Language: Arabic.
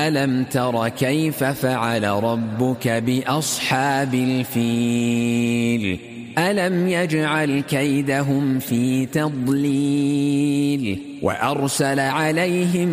ألم تر كيف فعل ربك بأصحاب الفيل ألم يجعل كيدهم في تضليل وأرسل عليهم